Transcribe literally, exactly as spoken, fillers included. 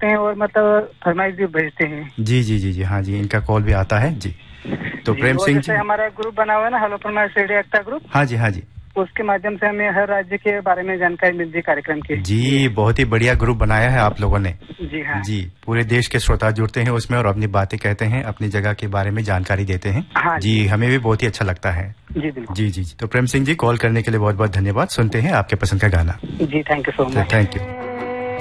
करते हैं और मतलब फरमाइश भी भेजते हैं। जी जी जी जी हाँ जी, इनका कॉल भी आता है जी। तो प्रेम सिंह जी, हमारा ग्रुप बना हुआ है ना, हेलो फरमाइश रेडियो एकता ग्रुप। हाँ जी हाँ जी, उसके माध्यम से हमें हर राज्य के बारे में जानकारी मिलती है कार्यक्रम की। जी, जी बहुत ही बढ़िया ग्रुप बनाया है आप लोगों ने। जी हाँ जी, पूरे देश के श्रोता जुड़ते हैं उसमें और अपनी बातें कहते हैं, अपनी जगह के बारे में जानकारी देते हैं। हाँ जी, जी हमें भी बहुत ही अच्छा लगता है। जी बिल्कुल। जी जी जी तो प्रेम सिंह जी, कॉल करने के लिए बहुत बहुत धन्यवाद। सुनते हैं आपके पसंद का गाना। जी thank you so much. Thank you.